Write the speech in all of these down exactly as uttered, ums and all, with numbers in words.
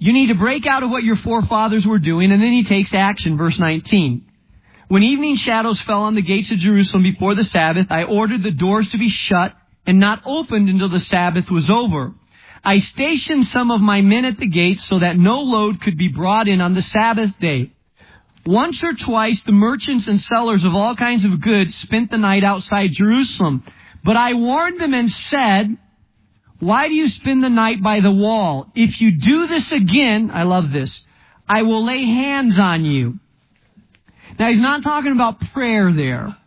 You need to break out of what your forefathers were doing. And then he takes action, verse nineteen. When evening shadows fell on the gates of Jerusalem before the Sabbath, I ordered the doors to be shut and not opened until the Sabbath was over. I stationed some of my men at the gates so that no load could be brought in on the Sabbath day. Once or twice, the merchants and sellers of all kinds of goods spent the night outside Jerusalem. But I warned them and said, why do you spend the night by the wall? If you do this again, I love this, I will lay hands on you. Now, he's not talking about prayer there.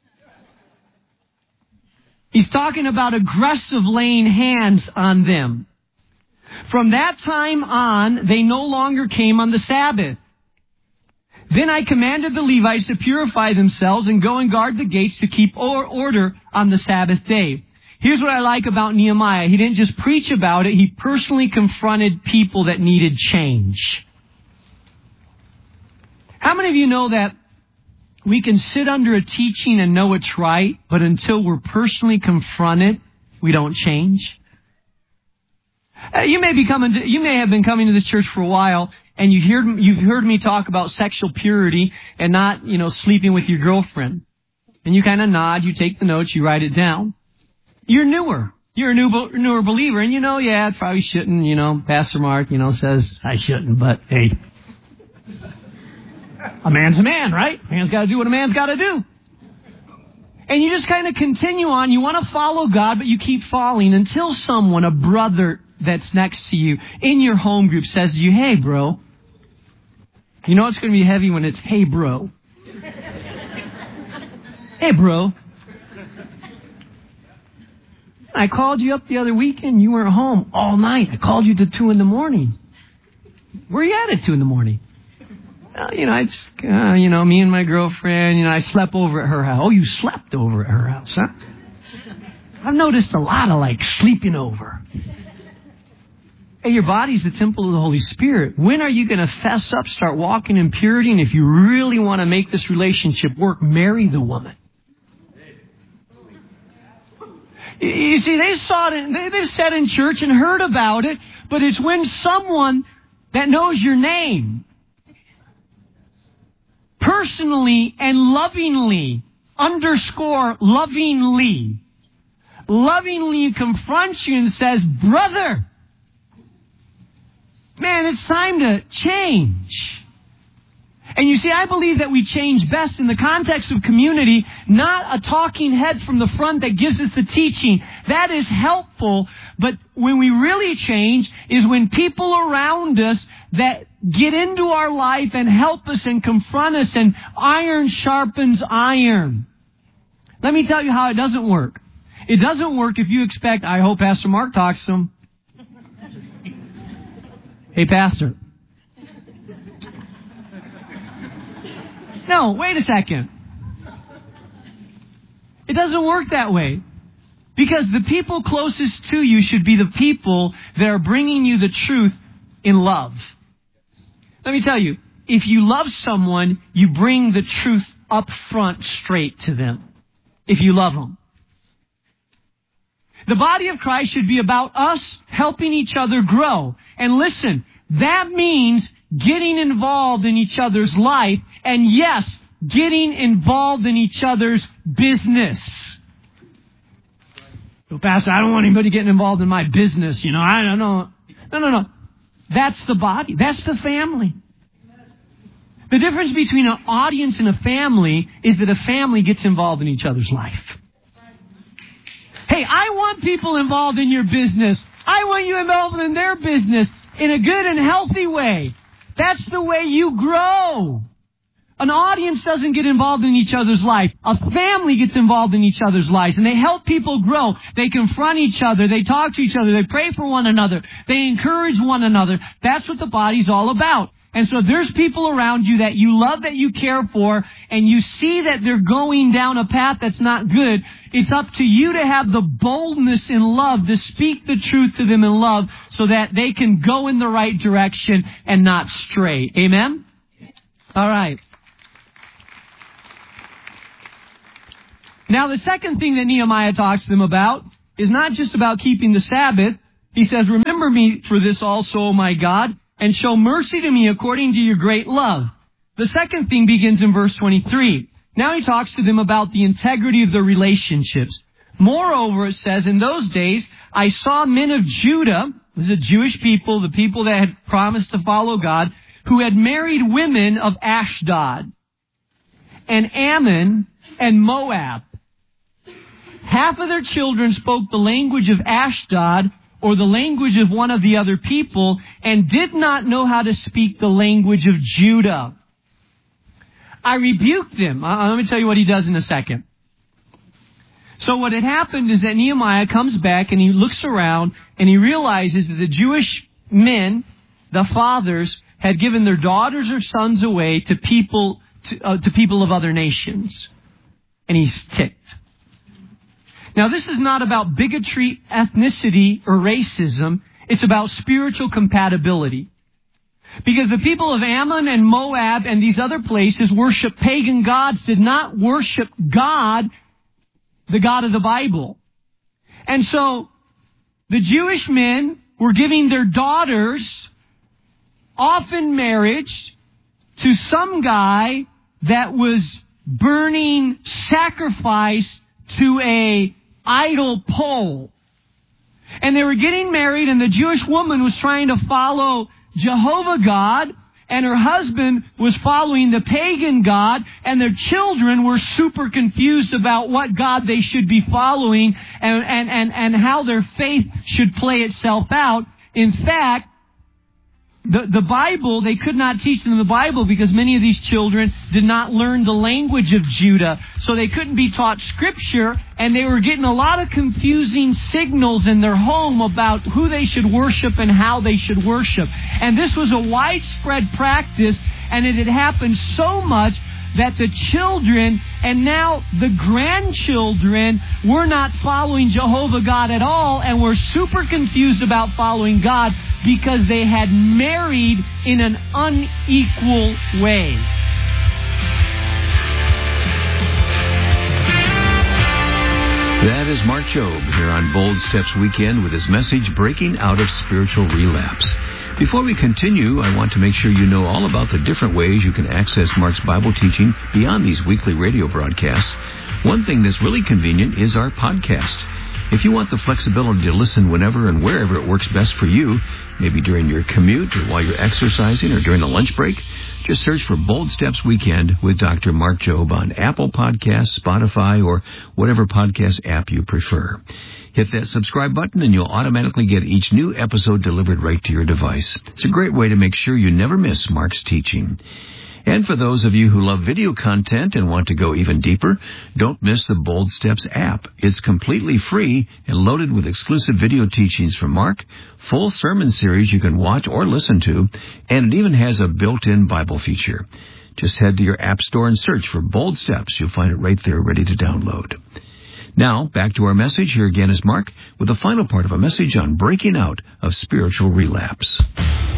He's talking about aggressive laying hands on them. From that time on, they no longer came on the Sabbath. Then I commanded the Levites to purify themselves and go and guard the gates to keep order on the Sabbath day. Here's what I like about Nehemiah. He didn't just preach about it. He personally confronted people that needed change. How many of you know that we can sit under a teaching and know it's right, but until we're personally confronted, we don't change? Uh, you may be coming to, you may have been coming to this church for a while, and you've heard, you've heard me talk about sexual purity and not, you know, sleeping with your girlfriend. And you kind of nod, you take the notes, you write it down. You're newer. You're a new, newer believer, and you know, yeah, I probably shouldn't, you know, Pastor Mark, you know, says, I shouldn't, but hey, a man's a man, right? A man's got to do what a man's got to do. And you just kind of continue on. You want to follow God, but you keep falling until someone, a brother that's next to you in your home group says to you, hey, bro. You know it's going to be heavy when it's, hey, bro. Hey, bro. I called you up the other weekend. You weren't home all night. I called you to two in the morning. Where you at at two in the morning? Uh, you know, I just, uh, you know, me and my girlfriend, you know, I slept over at her house. Oh, you slept over at her house, huh? I've noticed a lot of like sleeping over. Hey, your body's the temple of the Holy Spirit. When are you going to fess up, start walking in purity? And if you really want to make this relationship work, marry the woman. You see, they saw it, they, they've sat in church and heard about it, but it's when someone that knows your name personally and lovingly, underscore lovingly, lovingly confronts you and says, brother, man, it's time to change. And you see, I believe that we change best in the context of community, not a talking head from the front that gives us the teaching. That is helpful, but when we really change is when people around us that get into our life and help us and confront us, and iron sharpens iron. Let me tell you how it doesn't work. It doesn't work if you expect, I hope Pastor Mark talks to him. Hey, Pastor. No, wait a second. It doesn't work that way. Because the people closest to you should be the people that are bringing you the truth in love. Let me tell you, if you love someone, you bring the truth up front straight to them. If you love them. The body of Christ should be about us helping each other grow. And listen, that means getting involved in each other's life. And yes, getting involved in each other's business. So, Pastor, I don't want anybody getting involved in my business. You know, I don't know. No, no, no. That's the body. That's the family. The difference between an audience and a family is that a family gets involved in each other's life. Hey, I want people involved in your business. I want you involved in their business in a good and healthy way. That's the way you grow. An audience doesn't get involved in each other's life. A family gets involved in each other's lives, and they help people grow. They confront each other. They talk to each other. They pray for one another. They encourage one another. That's what the body's all about. And so there's people around you that you love, that you care for, and you see that they're going down a path that's not good. It's up to you to have the boldness in love to speak the truth to them in love so that they can go in the right direction and not stray. Amen? All right. Now, the second thing that Nehemiah talks to them about is not just about keeping the Sabbath. He says, remember me for this also, O my God. and show mercy to me according to your great love. The second thing begins in verse twenty-three. Now he talks to them about the integrity of their relationships. Moreover, it says, in those days, I saw men of Judah, this is the Jewish people, the people that had promised to follow God, who had married women of Ashdod and Ammon and Moab. Half of their children spoke the language of Ashdod or the language of one of the other people and did not know how to speak the language of Judah. I rebuked them. Uh, let me tell you what he does in a second. So what had happened is that Nehemiah comes back and he looks around and he realizes that the Jewish men, the fathers, had given their daughters or sons away to people to, uh, to people of other nations. And he's ticked. Now this is not about bigotry, ethnicity, or racism. It's about spiritual compatibility. Because the people of Ammon and Moab and these other places worship pagan gods, did not worship God, the God of the Bible. And so the Jewish men were giving their daughters off in marriage to some guy that was burning sacrifice to a idol pole. And they were getting married, and the Jewish woman was trying to follow Jehovah God, and her husband was following the pagan god, and their children were super confused about what God they should be following and, and, and, and how their faith should play itself out. In fact, the, the Bible, they could not teach them the Bible because many of these children did not learn the language of Judah. So they couldn't be taught Scripture, and they were getting a lot of confusing signals in their home about who they should worship and how they should worship. And this was a widespread practice, and it had happened so much that the children and now the grandchildren were not following Jehovah God at all and were super confused about following God because they had married in an unequal way. That is Mark Jobe here on Bold Steps Weekend with his message, Breaking Out of Spiritual Relapse. Before we continue, I want to make sure you know all about the different ways you can access Mark's Bible teaching beyond these weekly radio broadcasts. One thing that's really convenient is our podcast. If you want the flexibility to listen whenever and wherever it works best for you, maybe during your commute or while you're exercising or during a lunch break, just search for Bold Steps Weekend with Doctor Mark Jobe on Apple Podcasts, Spotify, or whatever podcast app you prefer. Hit that subscribe button and you'll automatically get each new episode delivered right to your device. It's a great way to make sure you never miss Mark's teaching. And for those of you who love video content and want to go even deeper, don't miss the Bold Steps app. It's completely free and loaded with exclusive video teachings from Mark, full sermon series you can watch or listen to, and it even has a built-in Bible feature. Just head to your app store and search for Bold Steps. You'll find it right there ready to download. Now, back to our message. Here again is Mark with the final part of a message on breaking out of spiritual relapse.